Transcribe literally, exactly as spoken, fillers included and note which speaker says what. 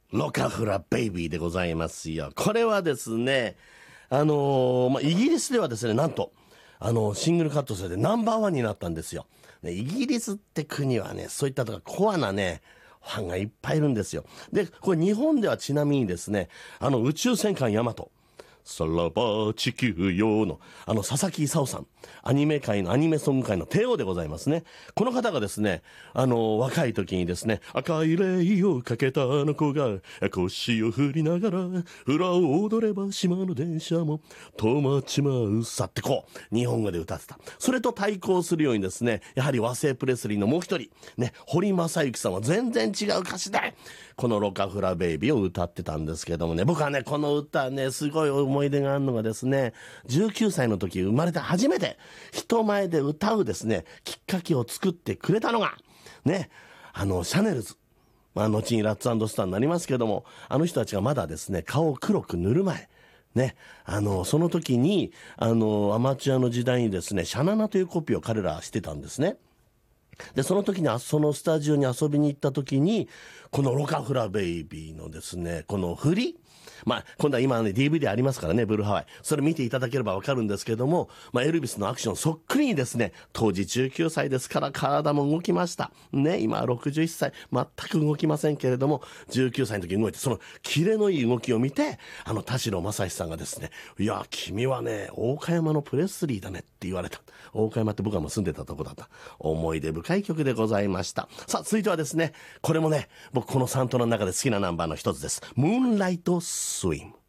Speaker 1: ロカフラベイビーでございますよ。これはですね、あのー、まあ、イギリスではですね、なんと、あのー、シングルカットされてナンバーワンになったんですよ。ね、イギリスって国はね、そういったとかコアなね、ファンがいっぱいいるんですよ。で、これ日本ではちなみにですね、あの宇宙戦艦ヤマト。さらば地球よの、あの、佐々木勲さん。アニメ界の、アニメソング界の帝王でございますね。この方がですね、あの、若い時にですね、赤いレイをかけたあの子が、腰を振りながら、裏を踊れば島の電車も止まっちまうさってこう、日本語で歌ってた。それと対抗するようにですね、やはり和製プレスリーのもう一人、ね、堀正幸さんは全然違う歌詞で、このロカフラベイビーを歌ってたんですけどもね、僕はね、この歌ね、すごい思い出があるのがですね、じゅうきゅうさいの時生まれて初めて人前で歌うですね、きっかけを作ってくれたのが、ね、あの、シャネルズ。まあ、後にラッツ&スターになりますけども、あの人たちがまだですね、顔を黒く塗る前、ね、あの、その時に、あの、アマチュアの時代にですね、シャナナというコピーを彼らしてたんですね。で、その時に、そのスタジオに遊びに行った時に、このロカフラベイビーのですね、この振り、まあ、今度は今ね、ディーブイディー ありますからね、ブルーハワイ。それ見ていただければわかるんですけども、まあ、エルビスのアクションそっくりにですね、当時じゅうきゅうさいですから体も動きました。ね、今はろくじゅういっさい、全く動きませんけれども、じゅうきゅうさいの時に動いて、そのキレのいい動きを見て、あの、田代正史さんがですね、いや、君はね、大岡山のプレスリーだねって言われた。大岡山って僕はもう住んでたとこだった。思い出深い曲でございました。さあ、続いてはですね、これもね、僕このサントラの中で好きなナンバーの一つです。ムーンライトスイム。